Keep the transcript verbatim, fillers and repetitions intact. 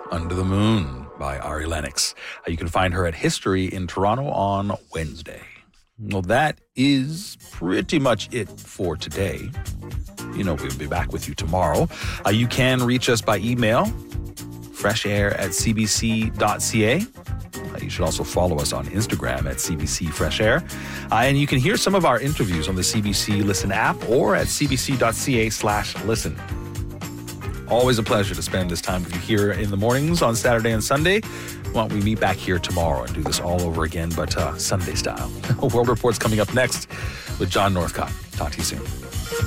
Under the Moon by Ari Lennox. Uh, you can find her at History in Toronto on Wednesday. Well, that is pretty much it for today. You know, we'll be back with you tomorrow. Uh, you can reach us by email, freshair at c b c dot c a. Uh, you should also follow us on Instagram at C B C Fresh Air. Uh, and you can hear some of our interviews on the C B C Listen app or at cbc.ca slash listen. Always a pleasure to spend this time with you here in the mornings on Saturday and Sunday. Well, we meet back here tomorrow and do this all over again, but uh, Sunday style. World Report's coming up next with John Northcott. Talk to you soon.